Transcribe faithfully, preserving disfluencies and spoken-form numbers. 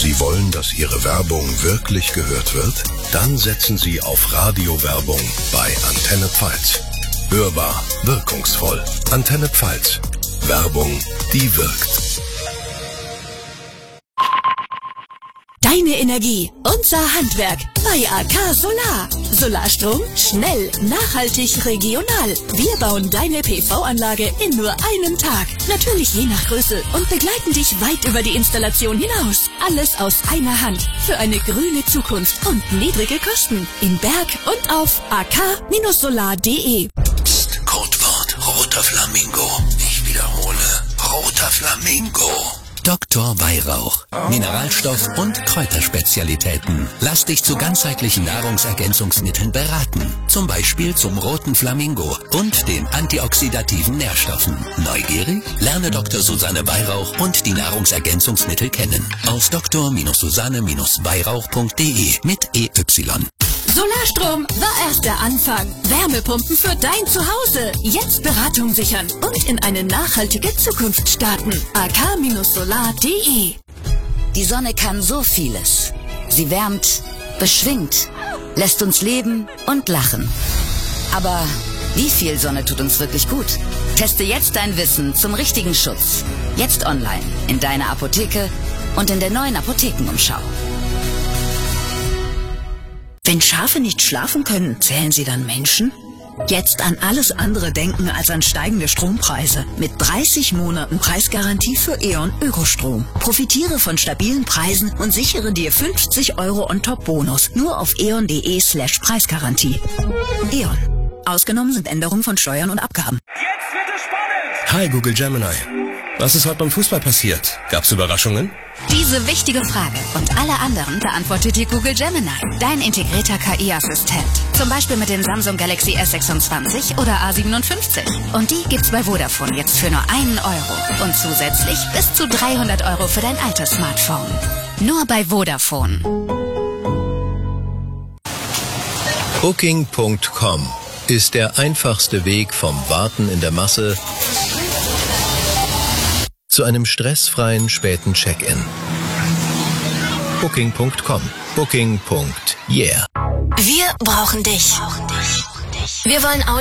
Sie wollen, dass Ihre Werbung wirklich gehört wird? Dann setzen Sie auf Radiowerbung bei Antenne Pfalz. Hörbar, wirkungsvoll. Antenne Pfalz. Werbung, die wirkt. Deine Energie, unser Handwerk bei A K Solar. Solarstrom, schnell, nachhaltig, regional. Wir bauen deine P V-Anlage in nur einem Tag. Natürlich je nach Größe und begleiten dich weit über die Installation hinaus. Alles aus einer Hand für eine grüne Zukunft und niedrige Kosten. In Berg und auf a k solar punkt de. Psst, Codewort, roter Flamingo. Ich wiederhole, roter Flamingo. Doktor Weihrauch. Mineralstoff- und Kräuterspezialitäten. Lass dich zu ganzheitlichen Nahrungsergänzungsmitteln beraten. Zum Beispiel zum roten Flamingo und den antioxidativen Nährstoffen. Neugierig? Lerne Doktor Susanne Weihrauch und die Nahrungsergänzungsmittel kennen. Aus Doktor Susanne Weihrauch punkt de mit E Y. Solarstrom war erst der Anfang. Wärmepumpen für dein Zuhause. Jetzt Beratung sichern und in eine nachhaltige Zukunft starten. a k solar punkt de. Die Sonne kann so vieles. Sie wärmt, beschwingt, lässt uns leben und lachen. Aber wie viel Sonne tut uns wirklich gut? Teste jetzt dein Wissen zum richtigen Schutz. Jetzt online, in deiner Apotheke und in der neuen Apothekenumschau. Wenn Schafe nicht schlafen können, zählen sie dann Menschen? Jetzt an alles andere denken als an steigende Strompreise. Mit dreißig Monaten Preisgarantie für E.ON Ökostrom. Profitiere von stabilen Preisen und sichere dir fünfzig Euro on top Bonus. Nur auf eon punkt de slash Preisgarantie. E.ON. Ausgenommen sind Änderungen von Steuern und Abgaben. Jetzt wird es spannend! Hi Google Gemini. Was ist heute beim Fußball passiert? Gab's Überraschungen? Diese wichtige Frage und alle anderen beantwortet dir Google Gemini, dein integrierter K I-Assistent. Zum Beispiel mit dem Samsung Galaxy S sechsundzwanzig oder A siebenundfünfzig. Und die gibt's bei Vodafone jetzt für nur einen Euro. Und zusätzlich bis zu dreihundert Euro für dein altes Smartphone. Nur bei Vodafone. Booking punkt com ist der einfachste Weg vom Warten in der Masse zu einem stressfreien späten Check-in. Booking punkt com. Booking. Yeah. Wir brauchen dich. Wir wollen